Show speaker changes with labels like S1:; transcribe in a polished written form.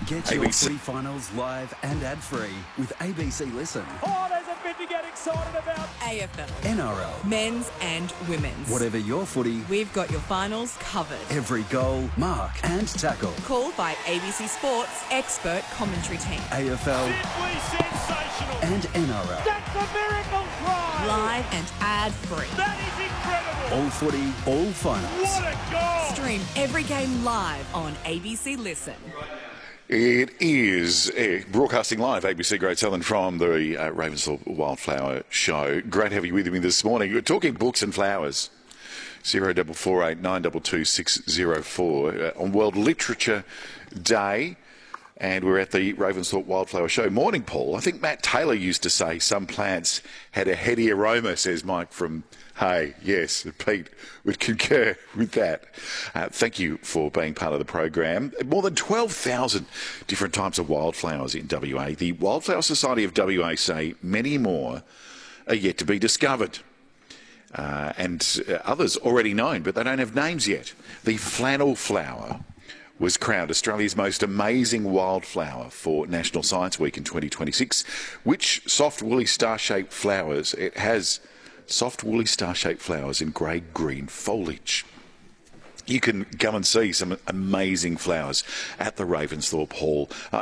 S1: Get your footy finals live and ad-free with ABC Listen.
S2: Oh, there's a bit to get excited about.
S3: AFL.
S1: NRL.
S3: Men's and women's.
S1: Whatever your footy,
S3: we've got your finals covered.
S1: Every goal, mark and tackle.
S3: Called by ABC Sports expert commentary team.
S1: AFL.
S2: Simply sensational.
S1: And NRL.
S2: That's a miracle try.
S3: Live and ad-free.
S2: That is incredible.
S1: All footy, all finals.
S2: What a goal.
S3: Stream every game live on ABC Listen.
S4: It is broadcasting live, ABC Great Southern from the Ravensthorpe Wildflower Show. Great to have you with me this morning. We're talking books and flowers. 0448 922 604 on World Literature Day. And we're at the Ravensthorpe Wildflower Show. Morning, Paul. I think Matt Taylor used to say some plants had a heady aroma, says Mike from Hay. Yes, Pete would concur with that. Thank you for being part of the program. More than 12,000 different types of wildflowers in WA. The Wildflower Society of WA say many more are yet to be discovered. And others already known, but they don't have names yet. The flannel flower was crowned Australia's most amazing wildflower for National Science Week in 2026. Which soft, woolly, star-shaped flowers? It has soft, woolly, star-shaped flowers in grey-green foliage. You can come and see some amazing flowers at the Ravensthorpe Hall.